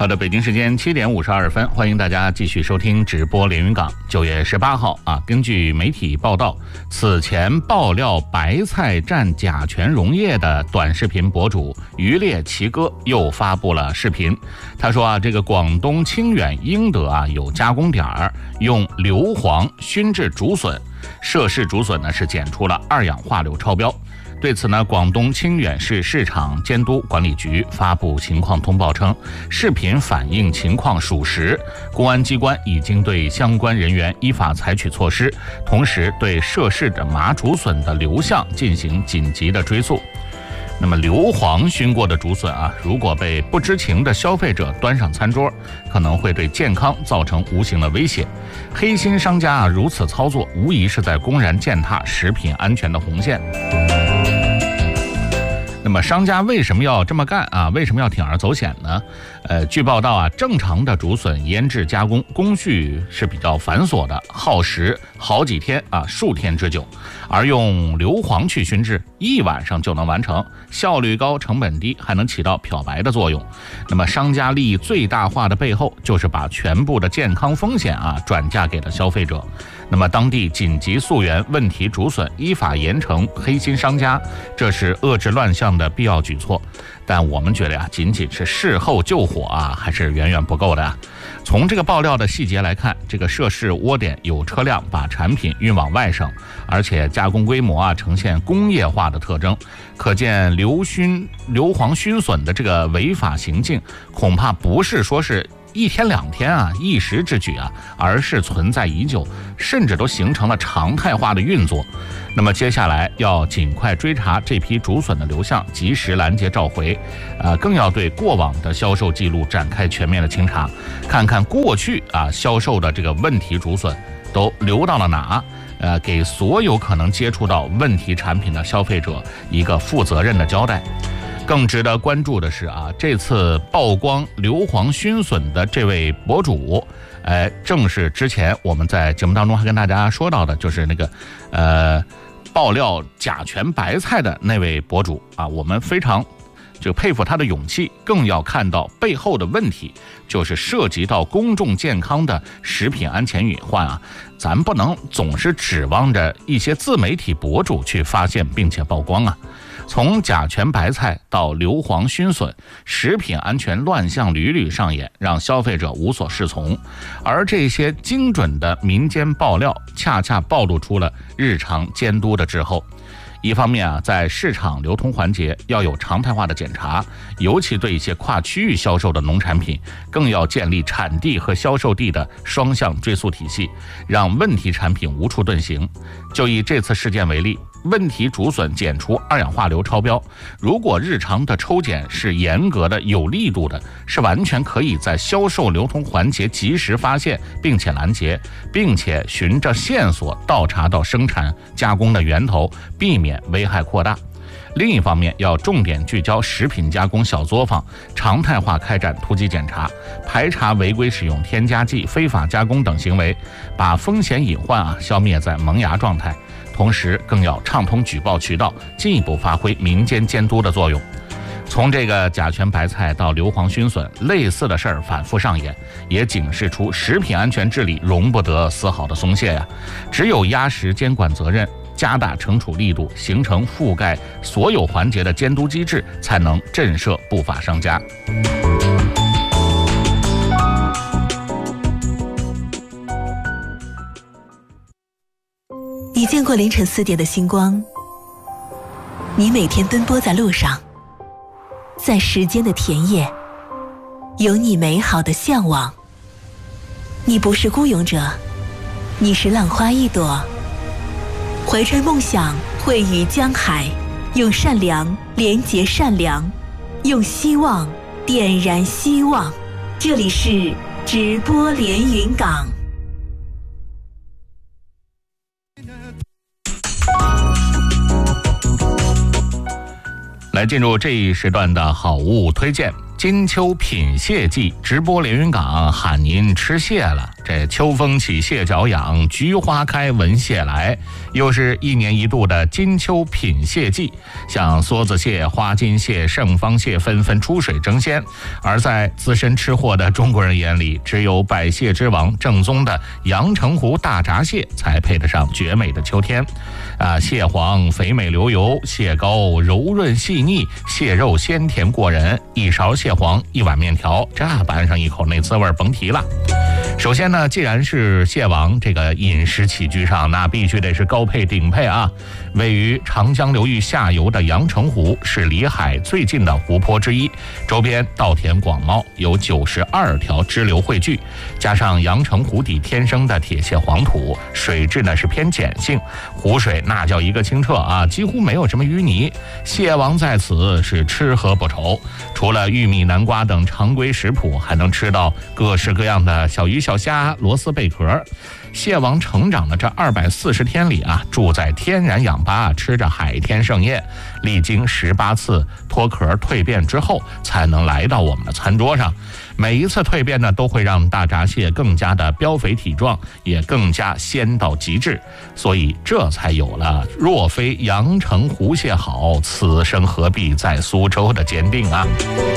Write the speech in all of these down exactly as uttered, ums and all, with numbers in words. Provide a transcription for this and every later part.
好的，北京时间七点五十二分，欢迎大家继续收听直播连云港。九月十八号啊，根据媒体报道，此前爆料白菜蘸甲醛溶液的短视频博主渔猎奇哥又发布了视频。他说啊，这个广东清远英德啊有加工点儿用硫磺熏制竹笋，涉事竹笋呢是检出了二氧化硫超标。对此呢，广东清远市市场监督管理局发布情况通报称，视频反映情况属实，公安机关已经对相关人员依法采取措施，同时对涉事的麻竹笋的流向进行紧急的追溯。那么硫磺熏过的竹笋啊，如果被不知情的消费者端上餐桌，可能会对健康造成无形的威胁。黑心商家啊如此操作，无疑是在公然践踏食品安全的红线。那么商家为什么要这么干啊？为什么要铤而走险呢？呃，据报道啊，正常的竹笋腌制加工工序是比较繁琐的，耗时好几天啊，数天之久。而用硫磺去熏制，一晚上就能完成，效率高，成本低，还能起到漂白的作用。那么商家利益最大化的背后，就是把全部的健康风险啊转嫁给了消费者。那么当地紧急溯源问题竹笋，依法严惩黑心商家，这是遏制乱象的必要举措。但我们觉得啊，仅仅是事后救火啊，还是远远不够的啊。从这个爆料的细节来看，这个涉事窝点有车辆把产品运往外省，而且加工规模啊呈现工业化的特征，可见硫熏硫磺熏笋的这个违法行径，恐怕不是说是一天两天啊一时之举啊，而是存在已久，甚至都形成了常态化的运作。那么接下来要尽快追查这批竹笋的流向，及时拦截召回，呃，更要对过往的销售记录展开全面的清查，看看过去啊销售的这个问题竹笋都流到了哪，呃，给所有可能接触到问题产品的消费者一个负责任的交代。更值得关注的是啊，这次曝光硫磺熏笋的这位博主，呃，正是之前我们在节目当中还跟大家说到的，就是那个呃爆料甲醛白菜的那位博主啊，我们非常就佩服他的勇气，更要看到背后的问题，就是涉及到公众健康的食品安全隐患啊，咱不能总是指望着一些自媒体博主去发现并且曝光啊。从甲醛白菜到硫磺熏笋，食品安全乱象屡屡上演，让消费者无所适从。而这些精准的民间爆料，恰恰暴露出了日常监督的滞后。一方面啊，在市场流通环节要有常态化的检查，尤其对一些跨区域销售的农产品，更要建立产地和销售地的双向追溯体系，让问题产品无处遁形。就以这次事件为例，问题竹笋检出二氧化硫超标，如果日常的抽检是严格的、有力度的，是完全可以在销售流通环节及时发现并且拦截，并且循着线索倒查到生产加工的源头，避免危害扩大。另一方面，要重点聚焦食品加工小作坊，常态化开展突击检查，排查违规使用添加剂、非法加工等行为，把风险隐患啊消灭在萌芽状态。同时，更要畅通举报渠道，进一步发挥民间监督的作用。从这个甲醛白菜到硫磺熏笋，类似的事儿反复上演，也警示出食品安全治理容不得丝毫的松懈呀。只有压实监管责任，加大惩处力度，形成覆盖所有环节的监督机制，才能震慑不法商家。 你见过凌晨四点的星光？你每天奔波在路上，在时间的田野，有你美好的向往。你不是孤勇者，你是浪花一朵，怀揣梦想，汇于江海，用善良连结善良，用希望点燃希望。这里是直播连云港。 来进入这一时段的好物推荐。 金秋品蟹季，直播连云港喊您吃蟹了。这秋风起，蟹脚痒，菊花开，闻蟹来。又是一年一度的金秋品蟹季，像梭子蟹、花金蟹、盛方蟹纷纷出水争先。而在资深吃货的中国人眼里，只有百蟹之王正宗的阳澄湖大闸蟹才配得上绝美的秋天。啊，蟹黄肥美流油，蟹膏柔润细腻，蟹肉鲜甜过人。一勺蟹黄，一碗面条，这拌上一口，那滋味甭提了。首先呢，既然是蟹王，这个饮食起居上那必须得是高配顶配啊。位于长江流域下游的阳澄湖是离海最近的湖泊之一，周边稻田广袤，有九十二条支流汇聚，加上阳澄湖底天生的铁蟹黄土，水质呢是偏碱性，湖水那叫一个清澈啊，几乎没有什么淤泥。蟹王在此是吃喝不愁，除了玉米、南瓜等常规食谱，还能吃到各式各样的小鱼小虾、螺丝贝壳。蟹王成长的这二百四十天里啊，住在天然氧吧，吃着海天盛宴，历经十八次脱壳蜕变之后，才能来到我们的餐桌上。每一次蜕变呢，都会让大闸蟹更加的膘肥体壮，也更加鲜到极致。所以这才有了若非阳澄湖蟹好，此生何必在苏州的坚定啊。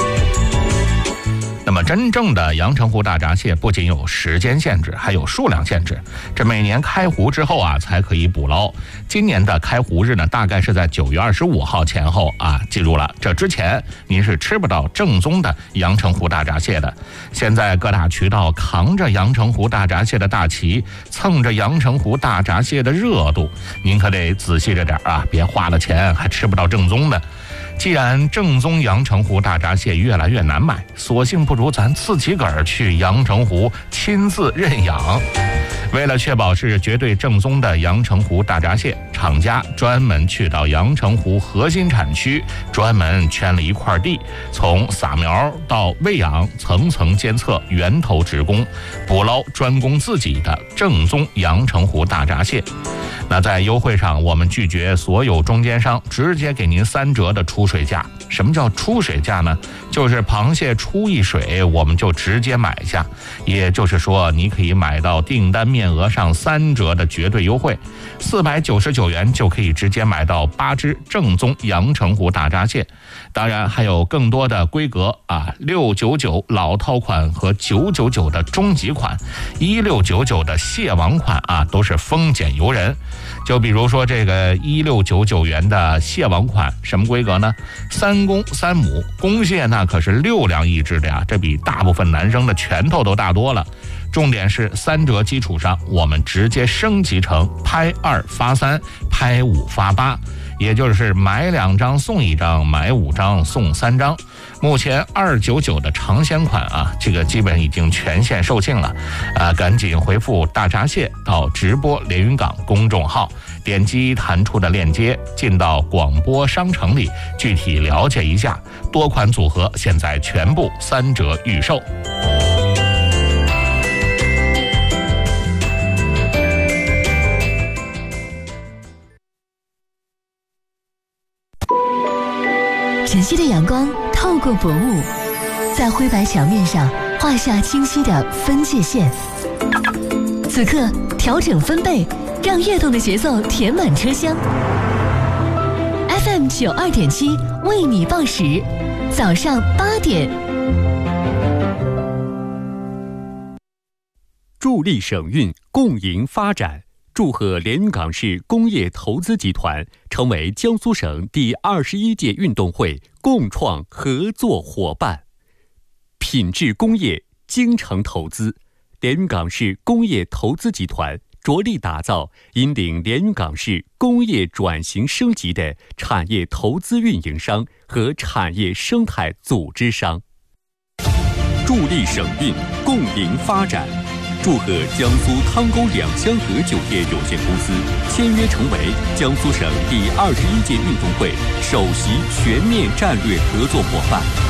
那么真正的阳澄湖大闸蟹不仅有时间限制，还有数量限制。这每年开湖之后啊，才可以捕捞。今年的开湖日呢，大概是在九月二十五号前后啊。记住了，这之前您是吃不到正宗的阳澄湖大闸蟹的。现在各大渠道扛着阳澄湖大闸蟹的大旗，蹭着阳澄湖大闸蟹的热度，您可得仔细着点啊，别花了钱还吃不到正宗的。既然正宗阳澄湖大闸蟹越来越难买，索性不如咱自己个儿去阳澄湖亲自认养。为了确保是绝对正宗的阳澄湖大闸蟹，厂家专门去到阳澄湖核心产区，专门圈了一块地，从撒苗到喂养，层层监测，源头直供，捕捞专供自己的正宗阳澄湖大闸蟹。那在优惠上，我们拒绝所有中间商，直接给您三折的出水价。什么叫出水价呢？就是螃蟹出一水，我们就直接买下。也就是说，你可以买到订单面额上三折的绝对优惠，四百九十九元就可以直接买到八只正宗阳澄湖大闸蟹。当然还有更多的规格啊，六九九老套款和九九九的中级款，一六九九的蟹王款啊，都是丰俭由人。就比如说这个一六九九元的蟹王款，什么规格呢？三公三母，公蟹那可是六两一只的呀，这比大部分男生的拳头都大多了。重点是三折基础上，我们直接升级成拍二发三，拍五发八，也就是买两张送一张，买五张送三张。目前二九九的尝鲜款啊，这个基本已经全线售罄了，啊，赶紧回复大闸蟹到直播连云港公众号，点击弹出的链接，进到广播商城里，具体了解一下。多款组合现在全部三折预售。 晨曦的阳光透过薄雾，在灰白墙面上画下清晰的分界线。此刻调整分贝，让跃动的节奏填满车厢。F M 九二点七为你报时，早上八点。 助力省运，共赢发展。祝贺连云港市工业投资集团成为江苏省第二十一届运动会共创合作伙伴。品质工业，精诚投资，连云港市工业投资集团着力打造引领连云港市工业转型升级的产业投资运营商和产业生态组织商。助力省运，共赢发展。祝贺江苏汤沟两香河酒业有限公司签约成为江苏省第二十一届运动会首席全面战略合作伙伴。